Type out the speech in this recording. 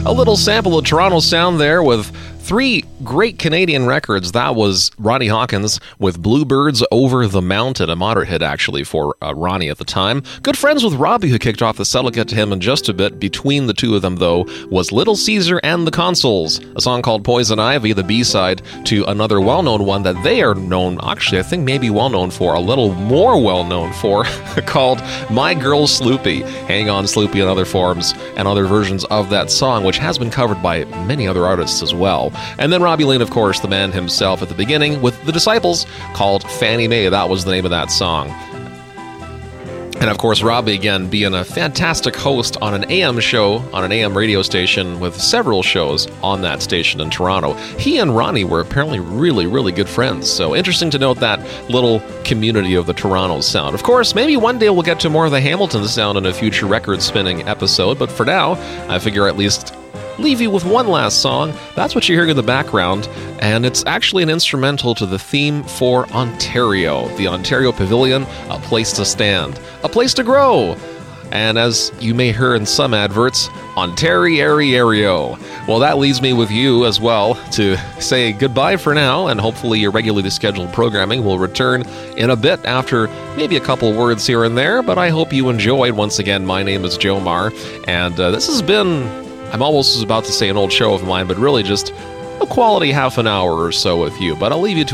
A little sample of Toronto sound there with three great Canadian records. That was Ronnie Hawkins with Bluebirds Over the Mountain, a moderate hit actually for Ronnie at the time. Good friends with Robbie, who kicked off the set. I'll get to him in just a bit. Between the two of them, though, was Little Caesar and the Consuls, a song called Poison Ivy, the B-side to another well-known one that they are known, actually I think maybe well-known for, a little more well-known for, called My Girl Sloopy. Hang On Sloopy and other forms and other versions of that song, which has been covered by many other artists as well. And then Robbie Lane, of course, the man himself at the beginning with the Disciples, called Fannie Mae. That was the name of that song. And of course, Robbie, again, being a fantastic host on an AM show, on an AM radio station with several shows on that station in Toronto. He and Ronnie were apparently really, really good friends. So interesting to note that little community of the Toronto sound. Of course, maybe one day we'll get to more of the Hamilton sound in a future record spinning episode. But for now, I figure at least leave you with one last song. That's what you're hearing in the background, and it's actually an instrumental to the theme for Ontario. The Ontario Pavilion, a place to stand, a place to grow. And as you may hear in some adverts, Ontario. Well, that leaves me with you as well to say goodbye for now, and hopefully your regularly scheduled programming will return in a bit after maybe a couple words here and there, but I hope you enjoyed. Once again, my name is Joe Marr, and this has been, I'm almost about to say an old show of mine, but really just a quality half an hour or so with you. But I'll leave you to